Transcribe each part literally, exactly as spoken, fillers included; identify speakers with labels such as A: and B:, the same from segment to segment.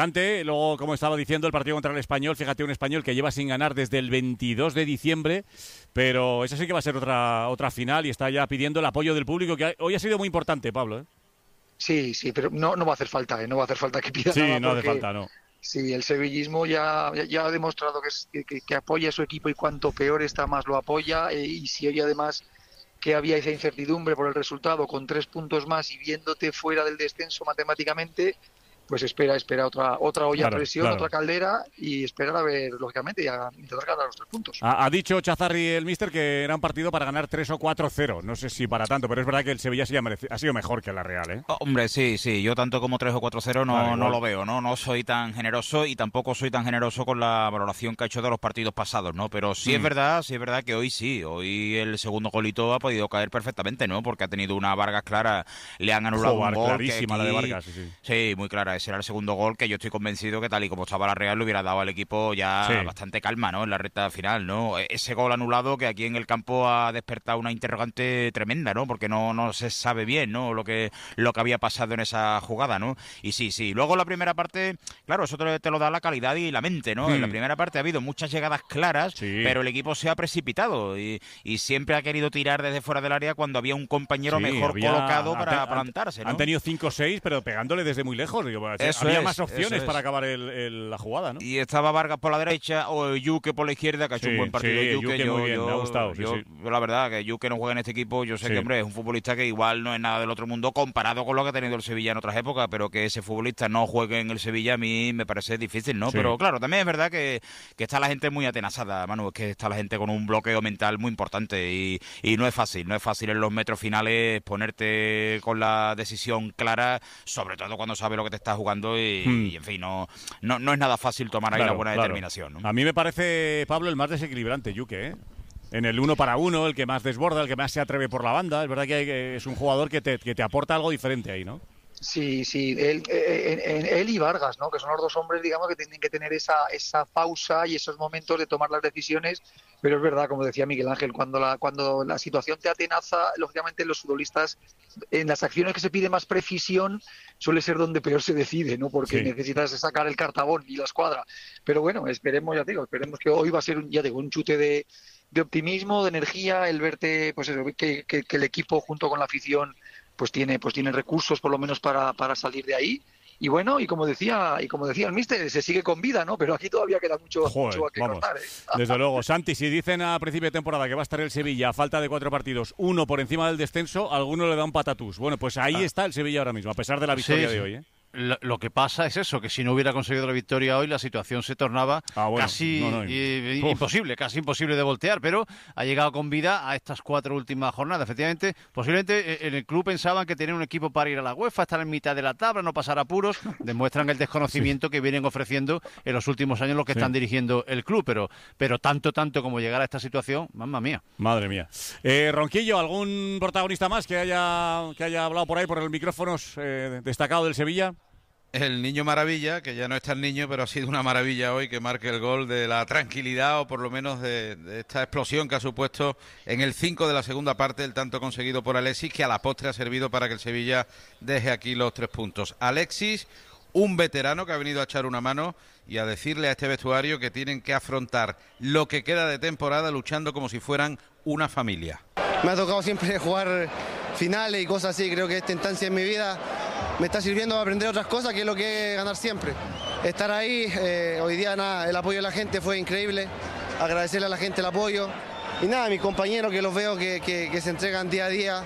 A: Luego, como estaba diciendo, el partido contra el Español, fíjate, un Español que lleva sin ganar desde el veintidós de diciembre, pero esa sí que va a ser otra otra final y está ya pidiendo el apoyo del público, que hoy ha sido muy importante, Pablo, ¿eh?
B: Sí, sí, pero no, no va a hacer falta, ¿eh? No va a hacer falta que pida
A: sí,
B: nada.
A: Sí, no
B: porque,
A: hace falta, no.
B: Sí, el sevillismo ya, ya ha demostrado que, es, que, que apoya a su equipo y cuanto peor está, más lo apoya. Eh, y si hoy además que había esa incertidumbre por el resultado, con tres puntos más y viéndote fuera del descenso matemáticamente, pues espera, espera otra otra olla
A: claro,
B: a presión,
A: claro.
B: otra caldera y esperar a ver, lógicamente, y a intentar ganar los tres puntos.
A: Ha, ha dicho Chazarri, el míster, que era un partido para ganar tres o cuatro cero. No sé si para tanto, pero es verdad que el Sevilla sí ha, merecido, ha sido mejor que la Real, ¿eh?
C: Oh, hombre, sí, sí. Yo tanto como tres o cuatro cero no,
A: vale,
C: no lo veo, ¿no? No soy tan generoso y tampoco soy tan generoso con la valoración que ha hecho de los partidos pasados, ¿no? Pero sí mm. es verdad, sí es verdad que hoy sí. Hoy el segundo golito ha podido caer perfectamente, ¿no? Porque ha tenido una Vargas clara, le han anulado
A: Joder,
C: un gol.
A: Clarísima
C: que aquí...
A: la de Vargas, sí, sí.
C: Sí, muy clara. Ese era el segundo gol que yo estoy convencido que tal y como estaba la Real le hubiera dado al equipo ya sí. bastante calma, ¿no? En la recta final, ¿no? Ese gol anulado que aquí en el campo ha despertado una interrogante tremenda, ¿no? Porque no, no se sabe bien, ¿no? Lo que, lo que había pasado en esa jugada, ¿no? Y sí, sí. Luego la primera parte, claro, eso te, te lo da la calidad y la mente, ¿no? Hmm. En la primera parte ha habido muchas llegadas claras, sí. pero el equipo se ha precipitado y, y siempre ha querido tirar desde fuera del área cuando había un compañero sí, mejor había, colocado para plantarse, ¿no?
A: Han tenido cinco o seis, pero pegándole desde muy lejos. Digo,
C: eso
A: había
C: es,
A: más opciones para acabar el, el, la jugada, ¿no?
C: Y estaba Vargas por la derecha o Yuque por la izquierda, que ha hecho
A: sí,
C: un buen partido.
A: Sí,
C: Yuque,
A: Yuque
C: yo,
A: muy bien,
C: yo,
A: me ha gustado. Sí,
C: yo,
A: sí.
C: yo la verdad que Yuque no juega en este equipo, yo sé
A: sí.
C: que, hombre, es un futbolista que igual no es nada del otro mundo comparado con lo que ha tenido el Sevilla en otras épocas, pero que ese futbolista no juegue en el Sevilla a mí me parece difícil, ¿no? Sí. Pero claro, también es verdad que, que está la gente muy atenazada, Manu, es que está la gente con un bloqueo mental muy importante y, y no es fácil, no es fácil en los metros finales ponerte con la decisión clara, sobre todo cuando sabes lo que te estás jugando y, hmm. y en fin, no, no, no es nada fácil tomar ahí claro, la buena claro. determinación, ¿no?
A: A mí me parece, Pablo, el más desequilibrante, Yuque, ¿eh? En el uno para uno, el que más desborda, el que más se atreve por la banda. Es verdad que, hay, que es un jugador que te, que te aporta algo diferente ahí, ¿no?
B: Sí, sí, él, él, él y Vargas, ¿no? Que son los dos hombres, digamos, que tienen que tener esa, esa pausa y esos momentos de tomar las decisiones. Pero es verdad, como decía Miguel Ángel, cuando la, cuando la situación te atenaza, lógicamente los futbolistas, en las acciones que se pide más precisión, suele ser donde peor se decide, ¿no? Porque sí. necesitas sacar el cartabón y la escuadra. Pero bueno, esperemos, ya digo, esperemos que hoy va a ser, un, ya digo, un chute de, de optimismo, de energía, el verte, pues eso, que, que, que el equipo junto con la afición pues tiene pues tiene recursos por lo menos para, para salir de ahí. Y bueno, y como decía y como decía el míster, se sigue con vida, ¿no? Pero aquí todavía queda mucho,
A: Joder,
B: mucho a que
A: vamos.
B: cortar, ¿eh?
A: Desde luego. Santi, si dicen a principio de temporada que va a estar el Sevilla a falta de cuatro partidos, uno por encima del descenso, alguno le da un patatús. Bueno, pues ahí ah. está el Sevilla ahora mismo, a pesar de la victoria
D: sí,
A: de
D: sí.
A: hoy, ¿eh?
D: Lo, lo que pasa es eso, que si no hubiera conseguido la victoria hoy, la situación se tornaba ah, bueno. casi no, no, y, imposible, casi imposible de voltear, pero ha llegado con vida a estas cuatro últimas jornadas. Efectivamente, posiblemente en el club pensaban que tenían un equipo para ir a la UEFA, estar en mitad de la tabla, no pasar apuros, demuestran el desconocimiento sí. que vienen ofreciendo en los últimos años los que sí. están dirigiendo el club, pero, pero tanto, tanto como llegar a esta situación, mamma mía.
A: Madre mía. Eh, Ronquillo, ¿algún protagonista más que haya, que haya hablado por ahí por el micrófonos eh, destacado del Sevilla?
E: El niño maravilla, que ya no está el niño, pero ha sido una maravilla hoy que marque el gol de la tranquilidad o por lo menos de, de esta explosión que ha supuesto en el cinco de la segunda parte el tanto conseguido por Alexis, que a la postre ha servido para que el Sevilla deje aquí los tres puntos. Alexis, un veterano que ha venido a echar una mano y a decirle a este vestuario que tienen que afrontar lo que queda de temporada luchando como si fueran una familia.
F: Me ha tocado siempre jugar finales y cosas así, creo que esta instancia en mi vida me está sirviendo para aprender otras cosas, que es lo que es ganar siempre. Estar ahí, eh, hoy día nada, el apoyo de la gente fue increíble, agradecerle a la gente el apoyo. Y nada, mis compañeros que los veo que, que, que se entregan día a día,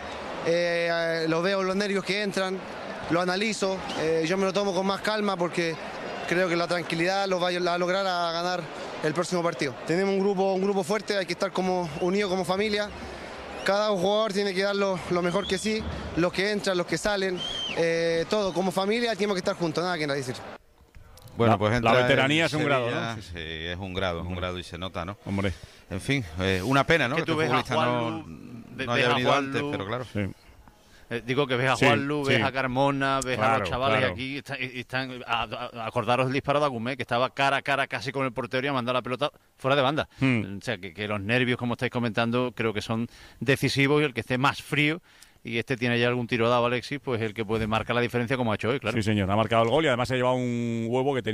F: eh, los veo los nervios que entran, lo analizo, eh, yo me lo tomo con más calma porque creo que la tranquilidad lo va a lograr a ganar el próximo partido. Tenemos un grupo, un grupo fuerte, hay que estar como unidos como familia. Cada jugador tiene que dar lo, lo mejor que sí, los que entran, los que salen, eh, todo. Como familia tenemos que estar juntos, nada que decir.
E: Bueno,
A: la,
E: pues
A: la veteranía es un
E: Sevilla,
A: grado, ¿no?
E: Sí, es un grado, es un grado y se nota, ¿no?
A: Hombre.
E: En fin, eh, una pena, ¿no?
D: Que,
E: que
D: tú
E: este
D: ves
E: futbolista
D: a
E: no,
D: Juan,
E: no haya venido antes,
D: Lu,
E: pero claro.
A: Sí.
D: Eh, digo que ves a
A: sí,
D: Juanlu, ves
A: sí.
D: a Carmona, ves
A: claro,
D: a los chavales
A: claro.
D: aquí, están, están a, a, acordaros el disparo de Agumé, que estaba cara a cara casi con el portero y a mandar la pelota fuera de banda. Hmm. O sea, que, que los nervios, como estáis comentando, creo que son decisivos y el que esté más frío y este tiene ya algún tiro dado, Alexis, pues el que puede marcar la diferencia como ha hecho hoy, claro.
A: Sí, señor, ha marcado el gol y además se ha llevado un huevo que tenía